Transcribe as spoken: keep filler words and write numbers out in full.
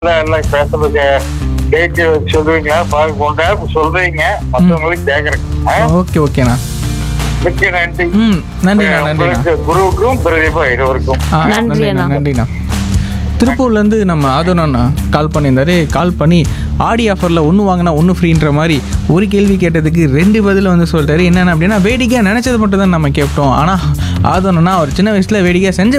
எல்லாம் பேசுறதுக்கு கேட்டு சொல்லுவீங்களா பால் கொண்டா சொல்றீங்க மற்றவங்களுக்கு கேக்குறேன். ஓகே ஓகேண்ணா. மிக்க நன்றி. ம் நன்றிண்ணா நன்றிண்ணா. உங்களுக்கு குருவுக்கும் பிரதீபா இருவருக்கும் ஆ நன்றி நன்றிண்ணா அண்ணா. நன்றிண்ணா. திருப்பூர்லேருந்து நம்ம ஆதோனண்ணா கால் பண்ணியிருந்தாரு. கால் பண்ணி ஆடி ஆஃபரில் ஒன்று வாங்கினா ஒன்று ஃப்ரீன்ற மாதிரி ஒரு கேள்வி கேட்டதுக்கு ரெண்டு பதில் வந்து சொல்லிட்டாரு. என்னென்ன அப்படின்னா வேடிக்கையாக நினச்சது மட்டும் தான் நம்ம கேட்டோம். ஆனால் ஆதோனண்ணா அவர் சின்ன வயசில் வேடிக்கையாக செஞ்ச